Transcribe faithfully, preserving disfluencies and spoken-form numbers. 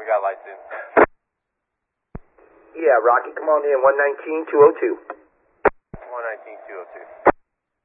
we got lights in. Yeah, Rocky, come on in, one nineteen, two oh two.